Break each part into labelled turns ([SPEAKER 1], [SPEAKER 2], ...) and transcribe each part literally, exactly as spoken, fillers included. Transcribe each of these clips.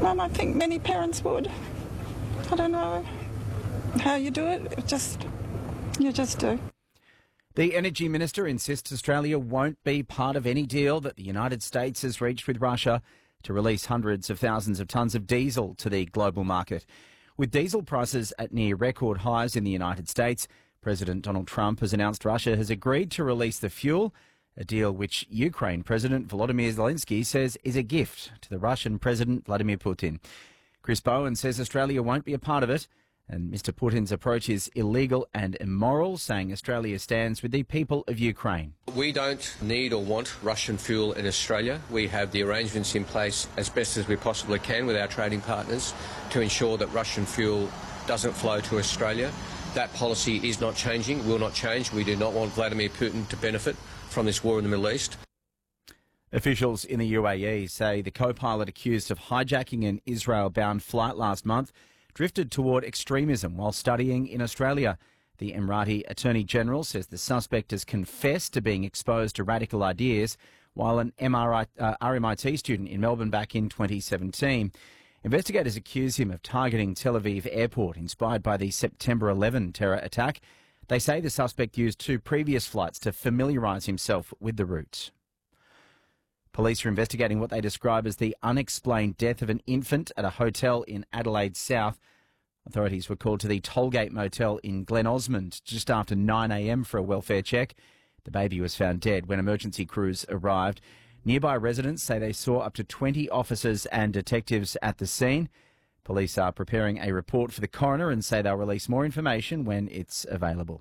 [SPEAKER 1] And I think many parents would. I don't know how you do it. It just, you just do.
[SPEAKER 2] The Energy Minister insists Australia won't be part of any deal that the United States has reached with Russia to release hundreds of thousands of tonnes of diesel to the global market. With diesel prices at near record highs in the United States, President Donald Trump has announced Russia has agreed to release the fuel, a deal which Ukraine President Volodymyr Zelensky says is a gift to the Russian President Vladimir Putin. Chris Bowen says Australia won't be a part of it, and Mister Putin's approach is illegal and immoral, saying Australia stands with the people of Ukraine.
[SPEAKER 3] We don't need or want Russian fuel in Australia. We have the arrangements in place as best as we possibly can with our trading partners to ensure that Russian fuel doesn't flow to Australia. That policy is not changing, will not change. We do not want Vladimir Putin to benefit from this war in the Middle East.
[SPEAKER 2] Officials in the U A E say the co-pilot accused of hijacking an Israel-bound flight last month drifted toward extremism while studying in Australia. The Emirati Attorney General says the suspect has confessed to being exposed to radical ideas while an M R I, uh, R M I T student in Melbourne back in twenty seventeen. Investigators accuse him of targeting Tel Aviv airport, inspired by the September eleventh terror attack. They say the suspect used two previous flights to familiarise himself with the route. Police are investigating what they describe as the unexplained death of an infant at a hotel in Adelaide South. Authorities were called to the Tollgate Motel in Glen Osmond just after nine a m for a welfare check. The baby was found dead when emergency crews arrived. Nearby residents say they saw up to twenty officers and detectives at the scene. Police are preparing a report for the coroner and say they'll release more information when it's available.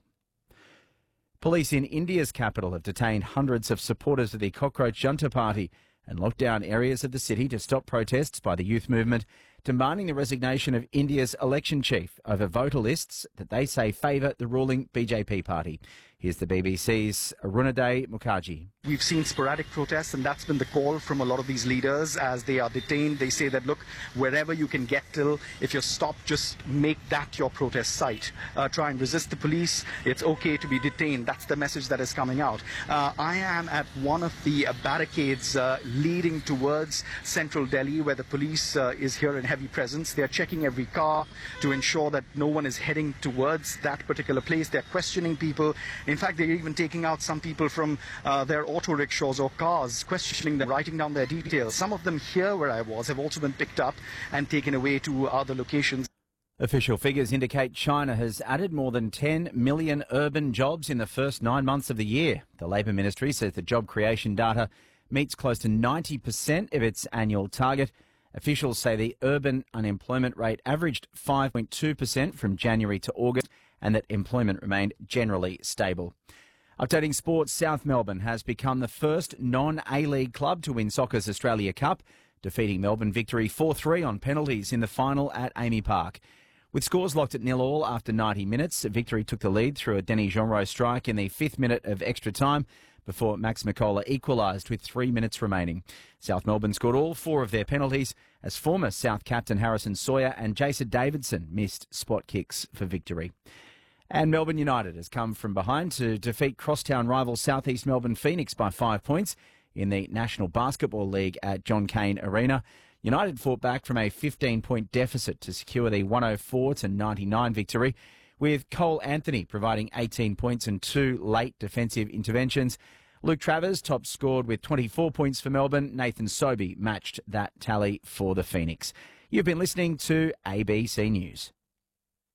[SPEAKER 2] Police in India's capital have detained hundreds of supporters of the Cockroach Junta Party and locked down areas of the city to stop protests by the youth movement demanding the resignation of India's election chief over voter lists that they say favour the ruling B J P party. Here's the B B C's Arunaday Mukherjee.
[SPEAKER 4] We've seen sporadic protests, and that's been the call from a lot of these leaders as they are detained. They say that, look, wherever you can get till, if you're stopped, just make that your protest site. Uh, try and resist the police. It's okay to be detained. That's the message that is coming out. Uh, I am at one of the uh, barricades uh, leading towards central Delhi, where the police uh, is here in heavy presence. They're checking every car to ensure that no one is heading towards that particular place. They're questioning people. In fact, they're even taking out some people from uh, their auto rickshaws or cars, questioning them, writing down their details. Some of them here where I was have also been picked up and taken away to other locations.
[SPEAKER 2] Official figures indicate China has added more than ten million urban jobs in the first nine months of the year. The Labour Ministry says the job creation data meets close to ninety percent of its annual target. Officials say the urban unemployment rate averaged five point two percent from January to August and that employment remained generally stable. Updating sports, South Melbourne has become the first non-A-League club to win Soccer's Australia Cup, defeating Melbourne Victory four three on penalties in the final at Amy Park. With scores locked at nil all after ninety minutes, Victory took the lead through a Denny Genreau strike in the fifth minute of extra time before Max McCullough equalised with three minutes remaining. South Melbourne scored all four of their penalties as former South captain Harrison Sawyer and Jason Davidson missed spot kicks for Victory. And Melbourne United has come from behind to defeat crosstown rival South East Melbourne Phoenix by five points in the National Basketball League at John Cain Arena. United fought back from a fifteen-point deficit to secure the one oh four to ninety-nine victory, with Cole Anthony providing eighteen points and two late defensive interventions. Luke Travers top scored with twenty-four points for Melbourne. Nathan Sobey matched that tally for the Phoenix. You've been listening to A B C News.